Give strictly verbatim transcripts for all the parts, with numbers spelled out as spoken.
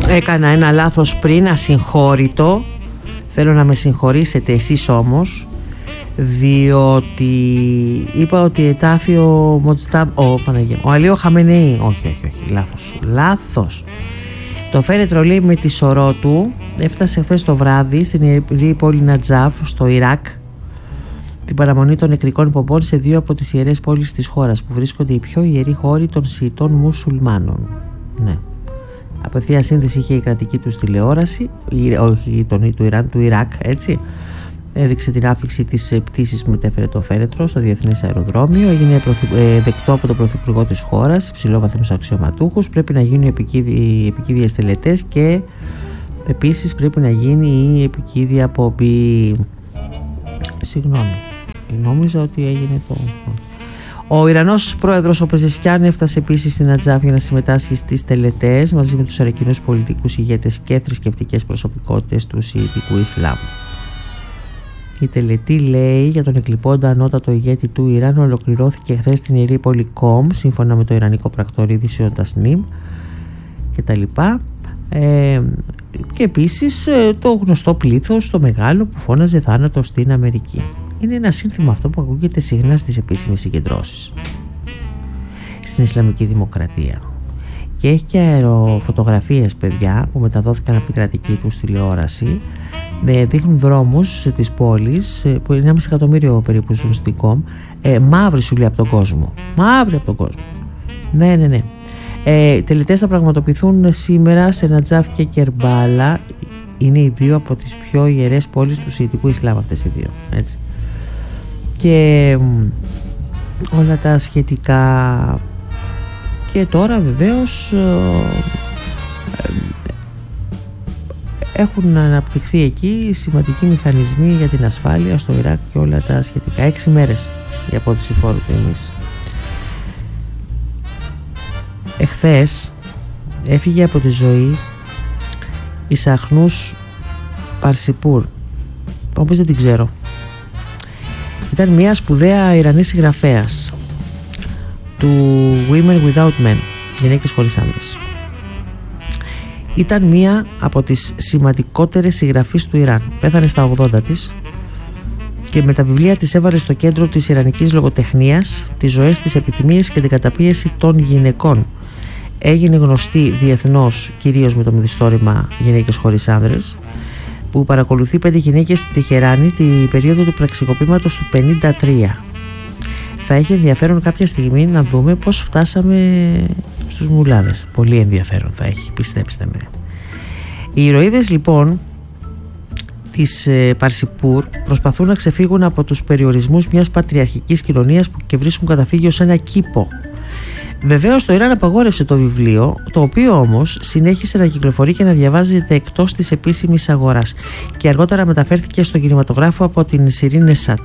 έκανα ένα λάθος πριν, ασυγχώρητο. Θέλω να με συγχωρήσετε εσείς όμως, διότι είπα ότι ετάφη ο Μοτζτάμπ, ο Παναγία, ο Αλίο Χαμενεή. Όχι, όχι, όχι, λάθος, λάθος. Το φέρετρο, λέει, με τη σωρό του έφτασε χθες το βράδυ στην ιερή πόλη Νατζάφ στο Ιράκ, την παραμονή των νεκρικών υπομπών σε δύο από τις ιερές πόλεις της χώρας, που βρίσκονται οι πιο ιεροί χώροι των Σιητών μουσουλμάνων. Ναι. Απευθεία σύνδεση είχε η κρατική του τηλεόραση, όχι τον, του Ιράν, του Ιράκ, έτσι. Έδειξε την άφηξη της πτήσης που μετέφερε το φέρετρο στο διεθνές αεροδρόμιο. Έγινε δεκτό από τον πρωθυπουργό της χώρας, υψηλόβαθμους αξιωματούχους. Πρέπει να γίνουν οι επικίδιες τελετές και επίσης πρέπει να γίνει η επικίδια απόμπη. Συγγνώμη, νόμιζα ότι έγινε το... Ο Ιρανός πρόεδρος ο Πεζεσκιάν έφτασε επίσης στην Νατζάφ για να συμμετάσχει στις τελετές μαζί με τους αρακινούς πολιτικούς ηγέτες και θρησκευτικές προσωπικότητες του Σιητικού Ισλάμ. Η τελετή, λέει, για τον εκλειπώντα ανώτατο ηγέτη του Ιράν ολοκληρώθηκε χθες στην ιερή πόλη Κόμ, σύμφωνα με το Ιρανικό πρακτορείο Ειδήσεων Τασνίμ κτλ. Ε, και επίσης το γνωστό πλήθος, το μεγάλο, που φώναζε θάνατο στην Αμερική. Είναι ένα σύνθημα αυτό που ακούγεται συχνά στις επίσημες συγκεντρώσεις στην Ισλαμική Δημοκρατία. Και έχει και αεροφωτογραφίες, παιδιά, που μεταδόθηκαν από την κρατική τους τηλεόραση. Με δείχνουν δρόμους της πόλης που είναι ένα εκατομμύριο περίπου ζουν στην Κόμ, ε, μαύροι, σου λέει, από τον κόσμο. Μαύροι από τον κόσμο. Ναι, ναι, ναι. Ε, τελετές θα πραγματοποιηθούν σήμερα σε Νατζάφ και Κερμπάλα. Είναι οι δύο από τις πιο ιερές πόλεις του Σιητικού Ισλάμ, αυτές οι δύο, έτσι. Και όλα τα σχετικά. Και τώρα βεβαίως έχουν αναπτυχθεί εκεί σημαντικοί μηχανισμοί για την ασφάλεια στο Ιράκ και όλα τα σχετικά. Έξι μέρες η απόδοση φόρου του εμείς. Εχθές έφυγε από τη ζωή η Σαχνούς Παρσιπούρ. Όπως δεν την ξέρω. Ήταν μια σπουδαία Ιρανή συγγραφέας του Women Without Men, γυναίκες χωρίς άνδρες. Ήταν μία από τις σημαντικότερες συγγραφείς του Ιράν. Πέθανε στα ογδόντα της και με τα βιβλία της έβαλε στο κέντρο της ιρανικής λογοτεχνίας τις ζωές, τις επιθυμίες και την καταπίεση των γυναικών. Έγινε γνωστή διεθνώς κυρίως με το μυθιστόρημα «Γυναίκες χωρίς άνδρες», που παρακολουθεί πέντε γυναίκες στη Τεχεράνη την περίοδο του πραξικοπήματος του πενήντα τρία. Θα έχει ενδιαφέρον κάποια στιγμή να δούμε πώς φτάσαμε στους μουλάδες. Πολύ ενδιαφέρον θα έχει, πιστέψτε με. Οι ηρωίδες, λοιπόν, της ε, Παρσιπούρ προσπαθούν να ξεφύγουν από τους περιορισμούς μιας πατριαρχικής κοινωνίας που και βρίσκουν καταφύγιο σε ένα κήπο. Βεβαίως το Ιράν απαγόρευσε το βιβλίο, το οποίο όμως συνέχισε να κυκλοφορεί και να διαβάζεται εκτός της επίσημης αγοράς και αργότερα μεταφέρθηκε στο κινηματογράφο από την Σιρήν Εσάτ.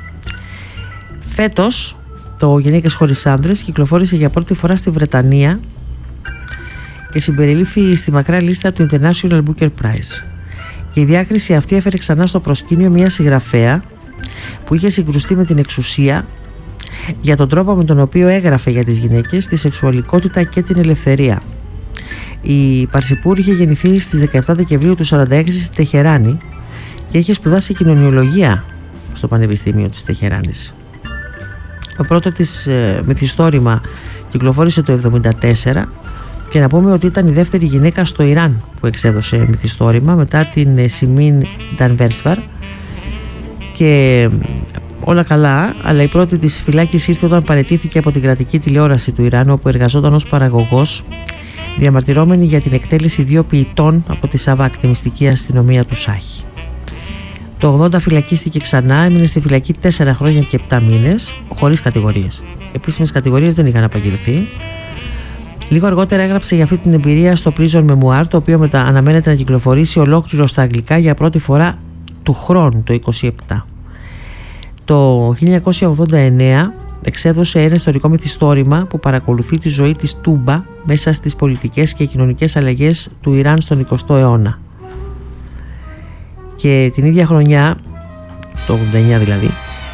Φέτος το «Γυναίκες χωρίς άνδρες» κυκλοφόρησε για πρώτη φορά στη Βρετανία και συμπεριλήφθη στη μακρά λίστα του International Booker Prize. Και η διάκριση αυτή έφερε ξανά στο προσκήνιο μια συγγραφέα που είχε συγκρουστεί με την εξουσία για τον τρόπο με τον οποίο έγραφε για τις γυναίκες, τη σεξουαλικότητα και την ελευθερία. Η Παρσιπούρ είχε γεννηθεί στις δεκαεπτά Δεκεμβρίου του χίλια εννιακόσια σαράντα έξι στη Τεχεράνη και είχε σπουδάσει κοινωνιολογία στο Πανεπιστήμιο της Τεχεράνης. Το πρώτο της ε, μυθιστόρημα κυκλοφόρησε το χίλια εννιακόσια εβδομήντα τέσσερα και να πούμε ότι ήταν η δεύτερη γυναίκα στο Ιράν που εξέδωσε μυθιστόρημα μετά την Σιμίν Ντανβέρσβαρ. Και όλα καλά, αλλά η πρώτη της φυλάκιση ήρθε όταν παραιτήθηκε από την κρατική τηλεόραση του Ιράν, όπου εργαζόταν ως παραγωγός, διαμαρτυρόμενη για την εκτέλεση δύο ποιητών από τη Σαβάκ, τη μυστική αστυνομία του Σάχη. Το ογδόντα φυλακίστηκε ξανά, έμεινε στη φυλακή τέσσερα χρόνια και επτά μήνες, χωρίς κατηγορίες. Επίσημες κατηγορίες δεν είχαν απαγγελθεί. Λίγο αργότερα έγραψε για αυτή την εμπειρία στο Prison Memoir, το οποίο μετά αναμένεται να κυκλοφορήσει ολόκληρο στα αγγλικά για πρώτη φορά του χρόνου, το είκοσι επτά. Το χίλια εννιακόσια ογδόντα εννέα εξέδωσε ένα ιστορικό μυθιστόρημα που παρακολουθεί τη ζωή της Τούμπα μέσα στις πολιτικές και κοινωνικές αλλαγές του Ιράν στον εικοστό αιώνα. Και την ίδια χρονιά, το ογδόντα εννέα δηλαδή,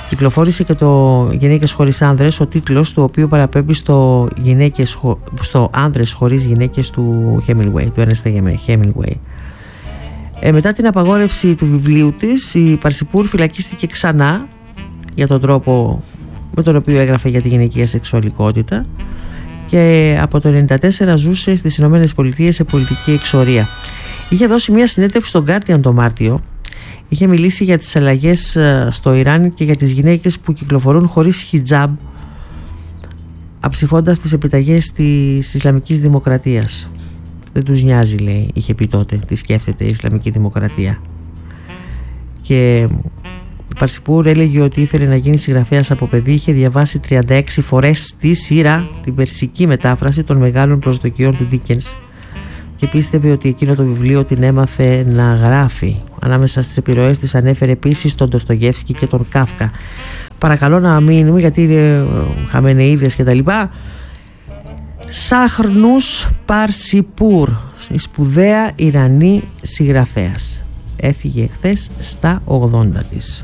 Κυκλοφόρησε και το «Γυναίκες χωρίς άνδρες», ο τίτλος του οποίου παραπέμπει στο, γυναίκες, στο «Άνδρες χωρίς γυναίκες» του Hemingway, του Ernest Hemingway. Ε, μετά την απαγόρευση του βιβλίου της, η Παρσιπούρ φυλακίστηκε ξανά για τον τρόπο με τον οποίο έγραφε για τη γυναικεία σεξουαλικότητα και από το χίλια εννιακόσια ενενήντα τέσσερα ζούσε στις Ηνωμένες Πολιτείες σε πολιτική εξορία. Είχε δώσει μια συνέντευξη στον Guardian το Μάρτιο. Είχε μιλήσει για τις αλλαγές στο Ιράν και για τις γυναίκες που κυκλοφορούν χωρίς χιτζάμπ, αψηφώντας τις επιταγές της Ισλαμικής Δημοκρατίας. Δεν τους νοιάζει, λέει, είχε πει τότε, τι σκέφτεται η Ισλαμική Δημοκρατία. Και η Παρσιπούρ έλεγε ότι ήθελε να γίνει συγγραφέας από παιδί. Είχε διαβάσει τριάντα έξι φορές τη σειρά, την περσική μετάφραση των μεγάλων προσδοκιών του Ντίκενς, και πίστευε ότι εκείνο το βιβλίο την έμαθε να γράφει. Ανάμεσα στις επιρροές της ανέφερε επίσης τον Ντοστογεύσκι και τον Κάφκα. Παρακαλώ να μείνουμε, γιατί είναι Χαμενεΐδες και τα λοιπά. Σάχρνους Παρσιπούρ, η σπουδαία Ιρανή συγγραφέας. Έφυγε χθες στα ογδόντα της.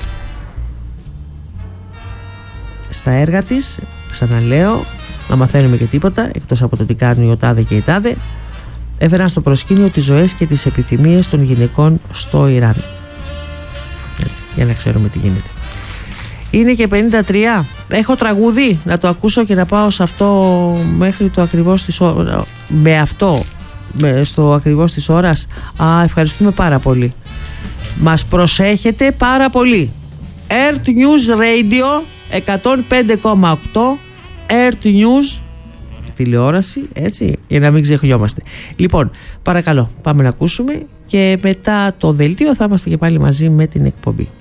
Στα έργα της, ξαναλέω, να μαθαίνουμε και τίποτα εκτός από το τι κάνουν ο τάδε και η τάδε, έφεραν στο προσκήνιο τις ζωές και τις επιθυμίες των γυναικών στο Ιράν. Έτσι, για να ξέρουμε τι γίνεται. Είναι και πενήντα τρία. Έχω τραγούδι να το ακούσω και να πάω σε αυτό μέχρι το ακριβώς της ώρας. Με αυτό, με, στο ακριβώς της ώρας. Α, ευχαριστούμε πάρα πολύ. Μας προσέχετε πάρα πολύ. Earth News Radio εκατόν πέντε κόμμα οκτώ, Earth News τηλεόραση, έτσι, για να μην ξεχνιόμαστε. Λοιπόν, παρακαλώ, πάμε να ακούσουμε και μετά το δελτίο θα είμαστε και πάλι μαζί με την εκπομπή.